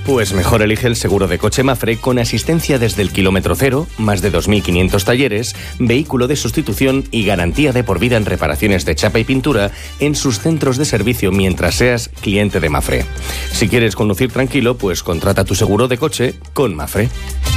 Pues mejor elige el seguro de coche Mapfre con asistencia desde el kilómetro cero, más de 2.500 talleres, vehículo de sustitución y garantía de por vida en reparaciones de chapa y pintura en sus centros de servicio mientras seas cliente de Mapfre. Si quieres conducir tranquilo, pues contrata tu seguro de coche con Mapfre.